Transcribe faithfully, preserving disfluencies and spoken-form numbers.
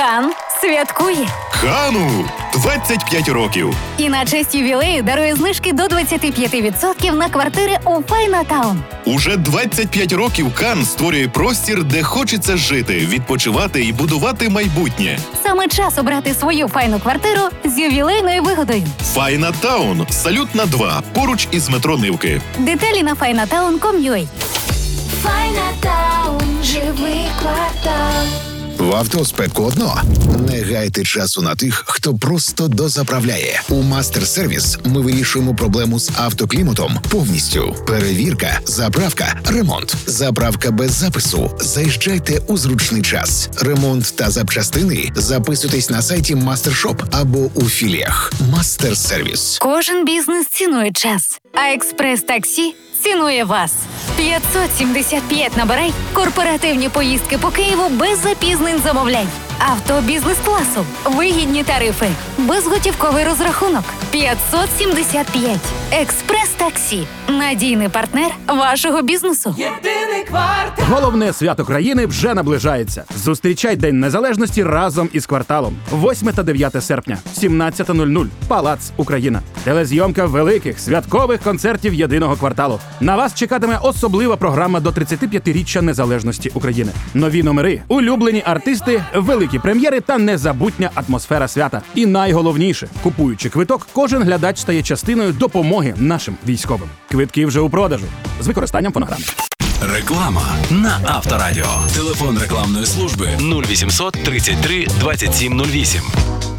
Кан святкує. Кану двадцять п'ять років. І на честь ювілею дарує знижки до двадцять п'ять відсотків на квартири у Файнатаун. Уже двадцять п'ять років Кан створює простір, де хочеться жити, відпочивати і будувати майбутнє. Саме час обрати свою файну квартиру з ювілейною вигодою. Файнатаун, Салютна два, поруч із метро Нивки. Деталі на файнатаун крапка ком крапка ю а. Файнатаун, живий квартал. В авто спеку одно. Не гайте часу на тих, хто просто дозаправляє. У Мастер-сервіс ми вирішуємо проблему з автокліматом повністю. Перевірка, заправка, ремонт. Заправка без запису. Заїжджайте у зручний час. Ремонт та запчастини записуйтесь на сайті Мастершоп або у філіях. Мастер-сервіс. Кожен бізнес цінує час, а експрес-таксі цінує вас. п'ятсот сімдесят п'ять набирай, корпоративні поїздки по Києву без запізнень замовляй. Авто бізнес-класу, вигідні тарифи, безготівковий розрахунок. п'ятсот сімдесят п'ять. Експрес-таксі. Надійний партнер вашого бізнесу. Єдиний квартал. Головне свято країни вже наближається. Зустрічай День Незалежності разом із кварталом. восьме та дев'яте серпня, сімнадцята нуль нуль. Палац Україна. Телезйомка великих святкових концертів єдиного кварталу. На вас чекатиме особлива програма до тридцятип'ятиріччя незалежності України. Нові номери, улюблені артисти, великі прем'єри та незабутня атмосфера свята. І найголовніше, купуючи квиток, кожен глядач стає частиною допомоги нашим військовим. Квитки вже у продажу. З використанням фонограм. Реклама на Авторадіо. Телефон рекламної служби нуль вісімсот тридцять три двадцять сім нуль вісім.